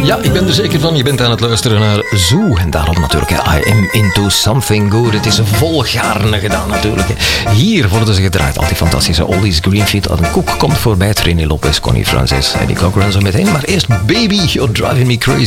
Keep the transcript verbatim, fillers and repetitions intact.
Ja, ik ben er zeker van. Je bent aan het luisteren naar Zoo. En daarom natuurlijk, hè, I am into something good. Het is volgaarne gedaan natuurlijk. Hè. Hier worden ze gedraaid. Al die fantastische oldies. Greenfield, Adam Cook komt voorbij. Trini Lopez, Connie Francis. En die Cochran zo meteen. Maar eerst Baby, You're Driving Me Crazy.